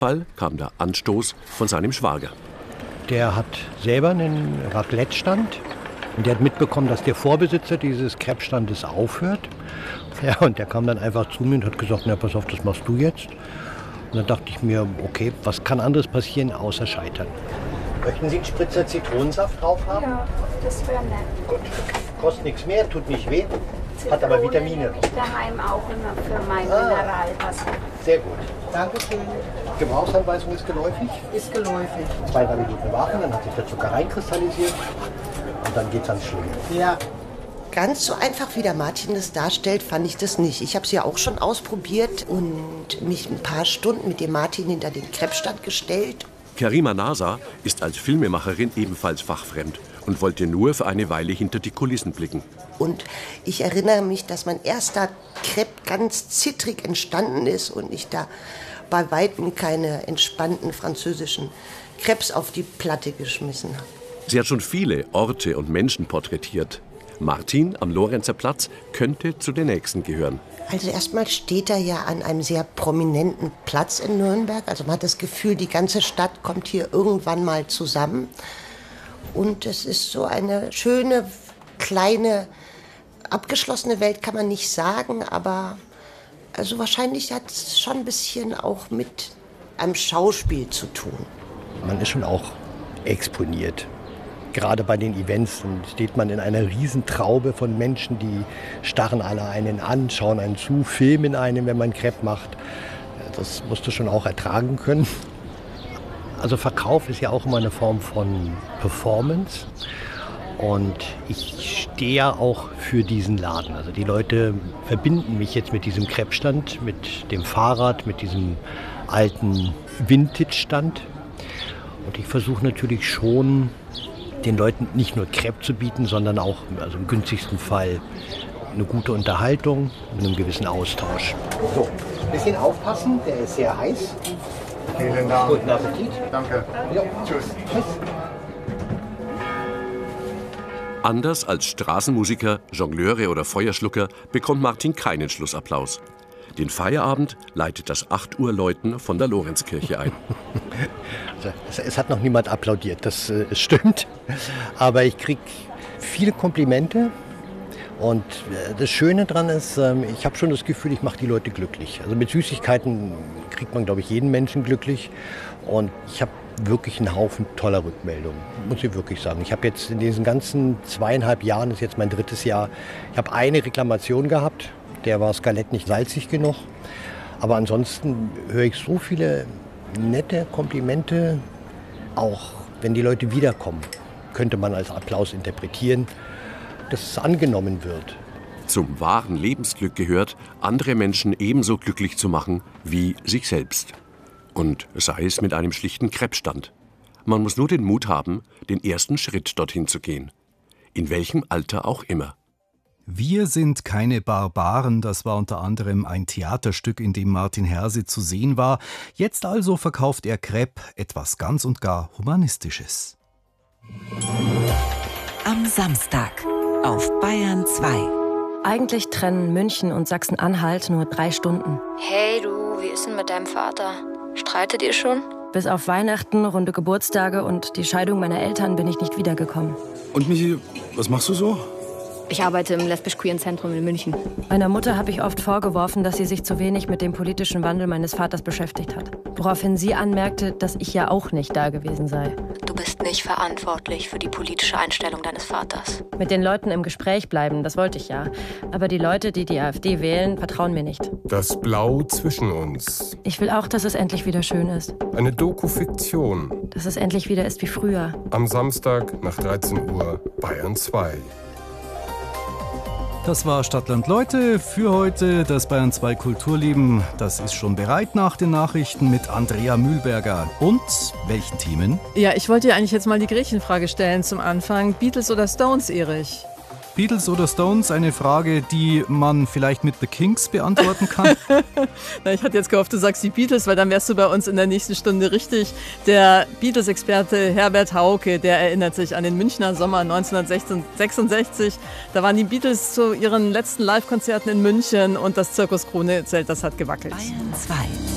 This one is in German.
Fall kam der Anstoß von seinem Schwager. Der hat selber einen Raclette-Stand und der hat mitbekommen, dass der Vorbesitzer dieses Crepe-Standes aufhört. Ja, und der kam dann einfach zu mir und hat gesagt, na pass auf, das machst du jetzt. Und dann dachte ich mir, okay, was kann anderes passieren, außer scheitern. Möchten Sie einen Spritzer Zitronensaft drauf haben? Ja, das wäre nett. Gut. Kostet nichts mehr, tut nicht weh, hat aber Vitamine. Nehme ich daheim auch immer für mein Mineralwasser. Sehr gut. Dankeschön. Gebrauchsanweisung ist geläufig? Ist geläufig. 2-3 Minuten warten, dann hat sich der Zucker reinkristallisiert und dann geht's ans Schlingen. Ja. Ganz so einfach, wie der Martin das darstellt, fand ich das nicht. Ich habe es ja auch schon ausprobiert und mich ein paar Stunden mit dem Martin hinter den Crepe-Stand gestellt. Karima Nasa ist als Filmemacherin ebenfalls fachfremd und wollte nur für eine Weile hinter die Kulissen blicken. Und ich erinnere mich, dass mein erster Crepe ganz zittrig entstanden ist und ich da bei weitem keine entspannten französischen Crepes auf die Platte geschmissen habe. Sie hat schon viele Orte und Menschen porträtiert. Martin am Lorenzer Platz könnte zu den nächsten gehören. Also erstmal steht er ja an einem sehr prominenten Platz in Nürnberg. Also man hat das Gefühl, die ganze Stadt kommt hier irgendwann mal zusammen. Und es ist so eine schöne, kleine, abgeschlossene Welt, kann man nicht sagen. Aber also wahrscheinlich hat es schon ein bisschen auch mit einem Schauspiel zu tun. Man ist schon auch exponiert. Gerade bei den Events steht man in einer Riesentraube von Menschen, die starren alle einen an, schauen einen zu, filmen einen, wenn man Crepe macht. Das musst du schon auch ertragen können. Also Verkauf ist ja auch immer eine Form von Performance. Und ich stehe ja auch für diesen Laden. Also die Leute verbinden mich jetzt mit diesem Crepe-Stand, mit dem Fahrrad, mit diesem alten Vintage-Stand. Und ich versuche natürlich schon, den Leuten nicht nur Crepe zu bieten, sondern auch, also im günstigsten Fall, eine gute Unterhaltung mit einem gewissen Austausch. So, ein bisschen aufpassen, der ist sehr heiß. Vielen Dank. Guten Appetit. Danke. Ja. Tschüss. Tschüss. Anders als Straßenmusiker, Jongleure oder Feuerschlucker bekommt Martin keinen Schlussapplaus. Den Feierabend leitet das 8 Uhr Läuten von der Lorenzkirche ein. Es hat noch niemand applaudiert, das stimmt. Aber ich kriege viele Komplimente. Und das Schöne daran ist, ich habe schon das Gefühl, ich mache die Leute glücklich. Also mit Süßigkeiten kriegt man, glaube ich, jeden Menschen glücklich. Und ich habe wirklich einen Haufen toller Rückmeldungen, muss ich wirklich sagen. Ich habe jetzt in diesen ganzen 2,5 Jahren, das ist jetzt mein 3. Jahr, ich habe eine Reklamation gehabt. Der war Skelett nicht salzig genug. Aber ansonsten höre ich so viele nette Komplimente. Auch wenn die Leute wiederkommen, könnte man als Applaus interpretieren, dass es angenommen wird. Zum wahren Lebensglück gehört, andere Menschen ebenso glücklich zu machen wie sich selbst. Und sei es mit einem schlichten Crepe-Stand. Man muss nur den Mut haben, den ersten Schritt dorthin zu gehen. In welchem Alter auch immer. Wir sind keine Barbaren, das war unter anderem ein Theaterstück, in dem Martin Herse zu sehen war. Jetzt also verkauft er Crepe, etwas ganz und gar Humanistisches. Am Samstag auf Bayern 2. Eigentlich trennen München und Sachsen-Anhalt nur 3 Stunden. Hey du, wie ist denn mit deinem Vater? Streitet ihr schon? Bis auf Weihnachten, runde Geburtstage und die Scheidung meiner Eltern bin ich nicht wiedergekommen. Und Michi, was machst du so? Ich arbeite im lesbisch-queeren Zentrum in München. Meiner Mutter habe ich oft vorgeworfen, dass sie sich zu wenig mit dem politischen Wandel meines Vaters beschäftigt hat. Woraufhin sie anmerkte, dass ich ja auch nicht da gewesen sei. Du bist nicht verantwortlich für die politische Einstellung deines Vaters. Mit den Leuten im Gespräch bleiben, das wollte ich ja. Aber die Leute, die die AfD wählen, vertrauen mir nicht. Das Blau zwischen uns. Ich will auch, dass es endlich wieder schön ist. Eine Doku-Fiktion. Dass es endlich wieder ist wie früher. Am Samstag nach 13 Uhr, Bayern 2. Das war Stadtland Leute für heute. Das Bayern 2 Kulturleben, das ist schon bereit nach den Nachrichten mit Andrea Mühlberger. Und welchen Themen? Ja, ich wollte dir eigentlich jetzt mal die Gretchenfrage stellen zum Anfang. Beatles oder Stones, Erich? Beatles oder Stones, eine Frage, die man vielleicht mit The Kinks beantworten kann. Na, ich hatte jetzt gehofft, du sagst die Beatles, weil dann wärst du bei uns in der nächsten Stunde richtig. Der Beatles-Experte Herbert Hauke, der erinnert sich an den Münchner Sommer 1966. Da waren die Beatles zu ihren letzten Live-Konzerten in München und das Zirkus Krone-Zelt, das hat gewackelt. Bayern 2.